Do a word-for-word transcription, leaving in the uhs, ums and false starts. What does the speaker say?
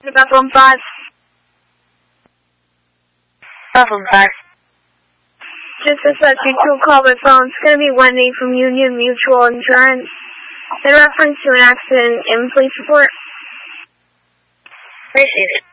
about phone five. Phone five. Just a subject to a call by phone. It's going to be Wendy from Union Mutual Insurance. In reference to an accident in police report. Received.